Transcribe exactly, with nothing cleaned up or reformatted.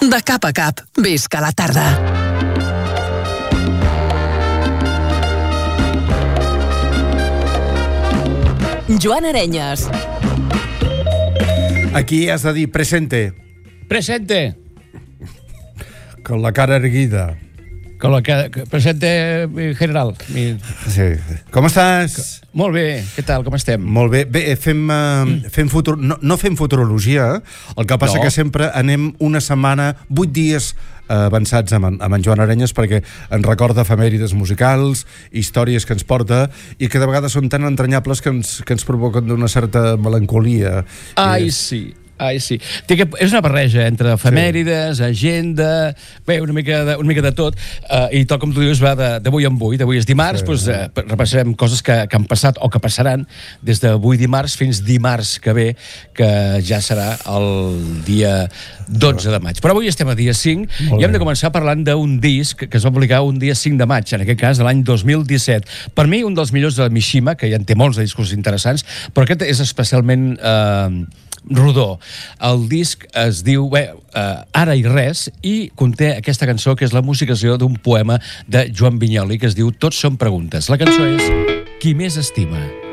De cap a cap, visca la tarda. Joan Arenyes. Aquí has de dir presente. Presente. Con la cara erguida. Con la que presente general. Mi... Sí. Com estàs? Molt bé, què tal, com estem? Molt bé. Bé, fem, uh, fem futur... no, no fem futurologia, el que passa No. que sempre anem una setmana, vuit dies uh, avançats amb, en- amb en Joan Arenyes, perquè ens recorda efemèrides musicals, històries que ens porta, i que de vegades són tan entranyables que ens, que ens provoquen d'una certa melancolia. Ai, I- sí. Ai, sí. Té que, és una barreja entre efemèrides, agenda, bé, una mica de, una mica de tot, uh, i tal com tu dius, va de- d'avui en avui. D'avui és dimarts, Sí. doncs, uh, repassarem coses que, que han passat o que passaran des d'avui dimarts fins dimarts que ve, que ja serà el dia dotze de maig. Però avui estem a dia cinc Molt i hem bé. de començar parlant d'un disc que es va publicar un dia cinc de maig, en aquest cas de l'any dos mil disset. Per mi, un dels millors de Mishima, que ja en té molts de discos interessants, però aquest és especialment eh, rodó. El disc es diu bé, uh, Ara i res, i conté aquesta cançó que és la musicació d'un poema de Joan Vinyoli que es diu Tots són preguntes. La cançó és Qui més estima.